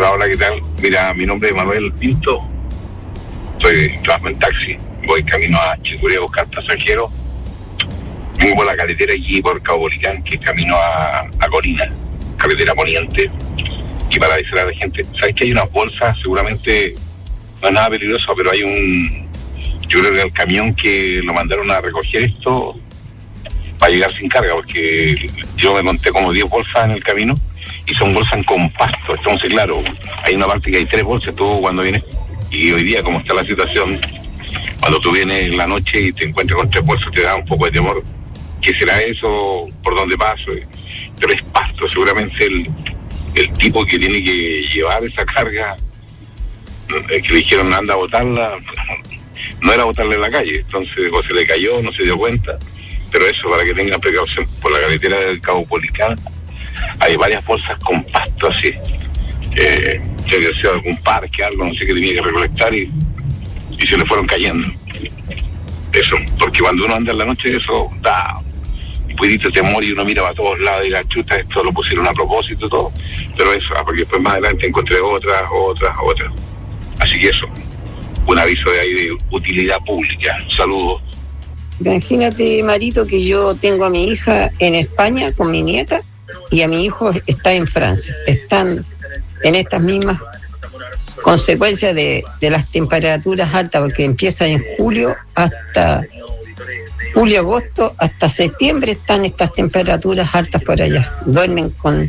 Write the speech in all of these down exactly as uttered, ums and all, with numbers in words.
Hola, hola, ¿qué tal? Mira, mi nombre es Manuel Pinto, soy trabajo en taxi, voy camino a Chicureo a buscar pasajeros. Vengo por la carretera aquí por Cabo Policán, que es camino a, a Corina, carretera poniente, y para avisar a la gente, ¿sabes que hay unas bolsas? Seguramente no es nada peligroso, pero hay un, yo creo que el camión que lo mandaron a recoger esto va a llegar sin carga, porque yo me monté como diez bolsas en el camino, y son bolsas en compacto. Entonces, claro, hay una parte que hay tres bolsas, tú cuando vienes, y hoy día, como está la situación, cuando tú vienes en la noche y te encuentras con tres bolsas, te da un poco de temor. ¿Qué será eso? ¿Por dónde paso? Pero es pasto, seguramente el, el tipo que tiene que llevar esa carga, el que le dijeron anda a botarla, no era botarla en la calle, entonces o se le cayó, no se dio cuenta. Pero eso, para que tengan precaución, por la carretera del Cabo Policán hay varias bolsas con pasto así, eh, que había sido algún parque, algo, no sé, que tenía que recolectar y, y se le fueron cayendo. Eso, porque cuando uno anda en la noche, eso da un poquito de temor y uno mira para todos lados y la chuta, esto lo pusieron a propósito, todo, pero eso, porque después más adelante encontré otras, otras, otras. Así que eso, un aviso de ahí de utilidad pública. Saludos. Imagínate, Marito, que yo tengo a mi hija en España con mi nieta y a mi hijo está en Francia. Están en estas mismas consecuencias de, de las temperaturas altas, porque empieza en julio hasta julio, agosto, hasta septiembre están estas temperaturas altas por allá. Duermen con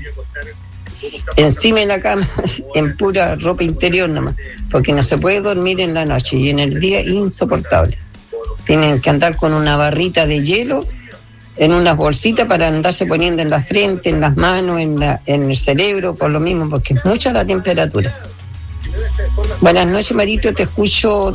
encima de la cama en pura ropa interior nomás, porque no se puede dormir en la noche y en el día insoportable. Tienen que andar con una barrita de hielo en unas bolsitas para andarse poniendo en la frente, en las manos, en, la, en el cerebro, por lo mismo, porque es mucha la temperatura. Buenas noches, Marito, te escucho